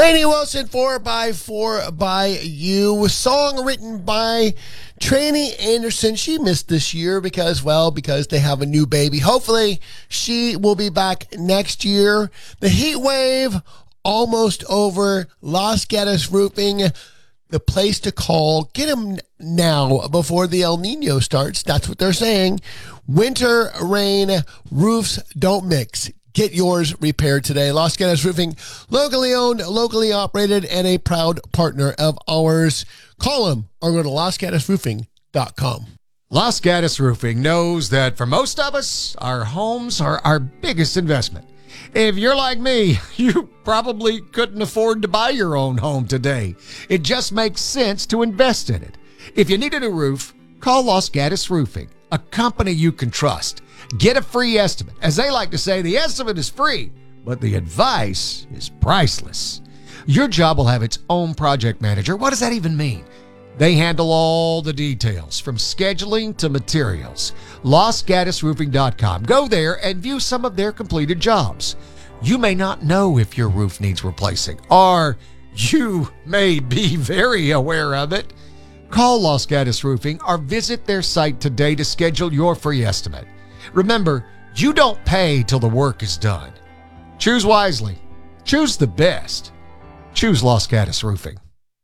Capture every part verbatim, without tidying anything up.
Lainey Wilson, four by four by You. Song written by Tranny Anderson. She missed this year because, well, because they have a new baby. Hopefully, she will be back next year. The heat wave almost over. Los Gatos Roofing, the place to call. Get them now before the El Nino starts. That's what they're saying. Winter rain, roofs don't mix. Get yours repaired today. Los Gatos Roofing, locally owned, locally operated, and a proud partner of ours. Call them or go to los gatos roofing dot com. Los Gatos Roofing knows that for most of us, our homes are our biggest investment. If you're like me, you probably couldn't afford to buy your own home today. It just makes sense to invest in it. If you need a new roof, call Los Gatos Roofing, a company you can trust. Get a free estimate. As they like to say, the estimate is free, but the advice is priceless. Your job will have its own project manager. What does that even mean? They handle all the details, from scheduling to materials. los gatos roofing dot com. Go there and view some of their completed jobs. You may not know if your roof needs replacing, or you may be very aware of it. Call Los Gatos Roofing or visit their site today to schedule your free estimate. Remember, you don't pay till the work is done. Choose wisely. Choose the best. Choose Los Gatos Roofing.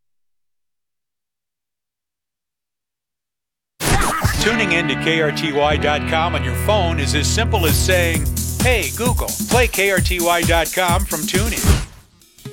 Tuning in to K R T Y dot com on your phone is as simple as saying, "Hey, Google, play K R T Y dot com from TuneIn."